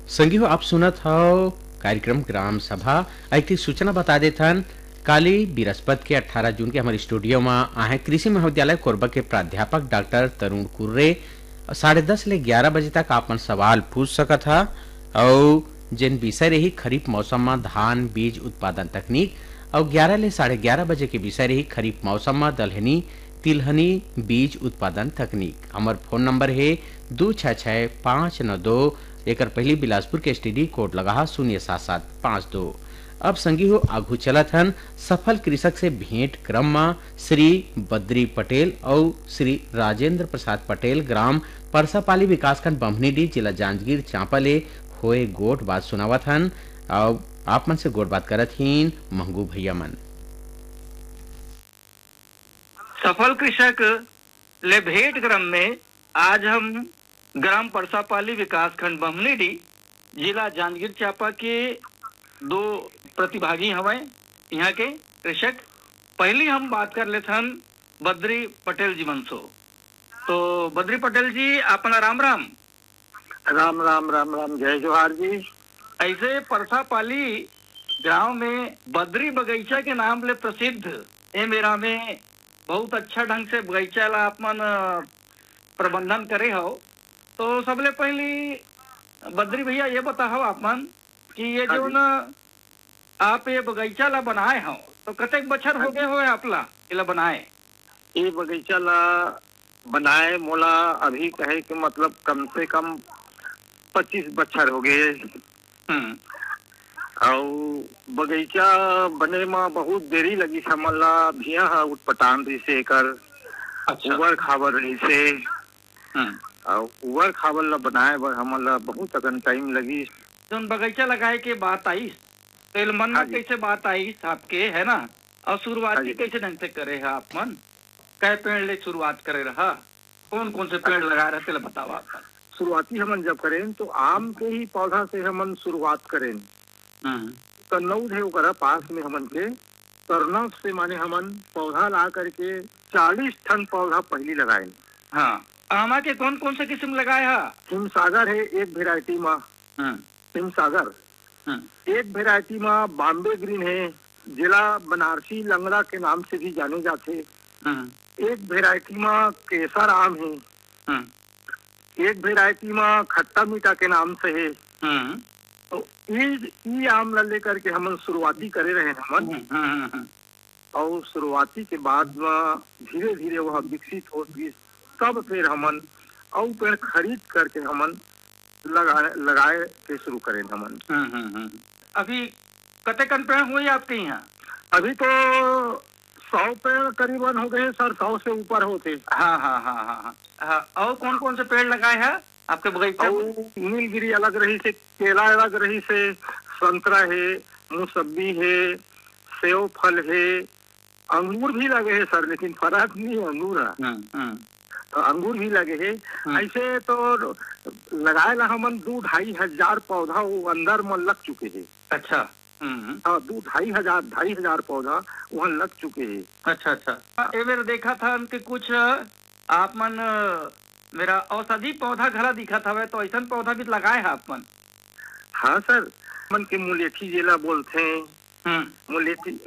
संगी आप सुनत हो कार्यक्रम ग्राम सभा। ऐसी सूचना बता देथन काली बृहस्पति के 18 जून के हमारे स्टूडियो में आहे कृषि महाविद्यालय कोरबा के प्राध्यापक डॉक्टर तरुण कुर्रे 10:30 ले 11 बजे तक आपन सवाल पूछ सकत हा। और जिन विषय रही खरीफ मौसम में धान बीज उत्पादन तकनीक और 11 ले 11:30 बजे के विषय रही खरीफ मौसम में दलहनी तिलहनी बीज उत्पादन तकनीक। हमार फोन नंबर है 266592। एक पहली बिलासपुर के एसटीडी कोड लगा 07752। अब संगी हो आगू चलत हन सफल कृषक से भेंट क्रम में श्री बद्री पटेल और श्री राजेंद्र प्रसाद पटेल ग्राम परसापाली विकासखंड बम्हनीडीह जिला जांजगीर चांपा ले होए गोट बात सुनावत हन। और आप मन से गोट बात करत हीन मंगू भैया मन। सफल कृषक ले भेंट क्रम में आज हम ग्राम परसापाली विकासखंड बम्हनीडीह जिला जांजगीर चांपा के दो प्रतिभागी हवे यहाँ के कृषक। पहली हम बात कर लेते हन बद्री पटेल जी मनसो। तो बद्री पटेल जी अपना राम राम। राम राम राम राम, जय जोहार जी। ऐसे परसापाली गांव में बद्री बगीचा के नाम ले प्रसिद्ध ए मेरा में बहुत अच्छा ढंग से बगीचा ला आपमन प्रबंधन करे हो। तो सबले पहली बद्री भैया ये बताओ आपमन कि ये जो न आप ये बगीचा ला बनाए हो तो कतेक बछर हो गए हो आपला इला बनाए? ये बगीचा ला बनाए मोला अभी कहे कि मतलब कम से कम 25 बछर हो गए। और बगीचा बने में बहुत देरी लगी हमला भिया उठपटान रही से कर उबर खाबर रही से और उबर खाबर ला बनाए बर हमला बहुत अगन टाइम लगी। जब बगीचा लगाए के बात आई तो मन में कैसे बात आई आपके है ना? और शुरुआती कैसे ढंग से करे है आप मन? कै पेड़ ले शुरुआत करे रहा? कौन कौन से पेड़ लगा रहे थे बताओ आप। शुरुआती हमन जब करें तो आम के ही पौधा से हमन शुरुआत करें। कन्नौज है ओकरा पास में हमन के करनौज से माने हमन पौधा ला करके 40 टन पौधा पहली लगाए। हाँ, आमा के कौन कौन से किस्म लगाए है? हिमसागर है एक वेराइटी में, हिमसागर एक वेराइटी में, बॉम्बे ग्रीन है जिला बनारसी लंगड़ा के नाम से भी जाने जाते। एक वेराइटी में केसर आम है, एक वेराइटी में खट्टा मीठा के नाम से है। तो ये आम ला लेकर के हमन शुरुआती करे रहे हमन। और शुरुआती के बाद में धीरे धीरे वह विकसित हो गई। तब फिर हमन और पेड़ खरीद करके हमन लगाए के शुरू करें हमन। अभी कते कन पेड़ हुए आपके यहाँ? अभी तो 100 पेड़ करीबन हो गए सर, 100 से ऊपर होते। हाँ हाँ हाँ हाँ हाँ। और कौन कौन से पेड़ लगाए हैं आपके बगीचे में? नीलगिरी अलग रही से, केला अलग रही से, संतरा है, मौसम्बी है, सेव फल है, अंगूर भी लगे हैं सर, लेकिन फराक नहीं अंगूर है। तो अंगूर भी लगे हैं। ऐसे तो लगाए ला हमन 2-2.5 हजार पौधा वो अंदर में लग चुके हैं। अच्छा। हाँ, 2-2.5 हजार पौधा वहाँ लग चुके हैं। अच्छा अच्छा। ये मेरा देखा था कि कुछ आप मन मेरा औषधि पौधा घरा दिखा था, तो ऐसा पौधा भी लगाए है आप मन? हाँ सर, मन के मुलेठी जेला बोलते हैं। मुलेठी